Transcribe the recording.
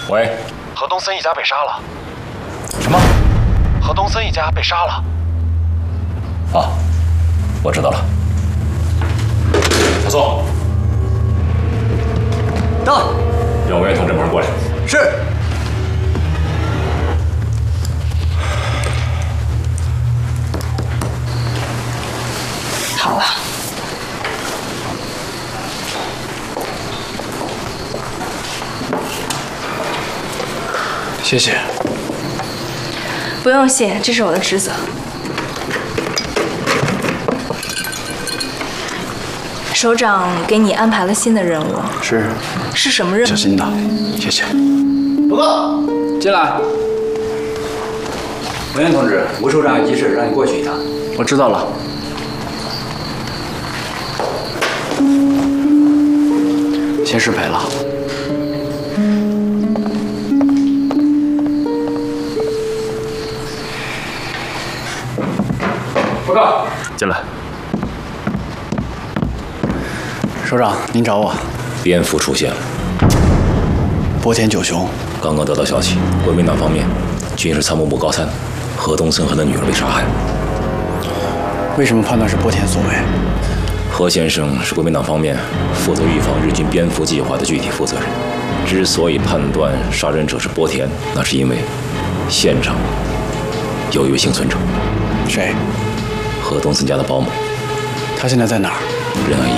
喂， 何东森一家被杀了。 什么？ 何东森一家被杀了。 啊，我知道了。小宋， 到， 让文员同志马上过来。 是。 好了。 谢谢。 不用谢，这是我的职责。首长给你安排了新的任务。是什么任务？ 小心的，谢谢。报告，进来。文员同志，吴首长有急事，让你过去一趟。我知道了。先失陪了。 报告， 进来。 首长，您找我。 蝙蝠出现了。 波田九雄。 刚刚得到消息，国民党方面，军事参谋部高参何东森和他女儿被杀害。 为什么判断是波田所为？ 何先生是国民党方面负责预防日军蝙蝠计划的具体负责人。之所以判断杀人者是波田，那是因为现场有一位幸存者。 谁？ 何东森家的保姆， 他现在在哪儿？ 仁爱医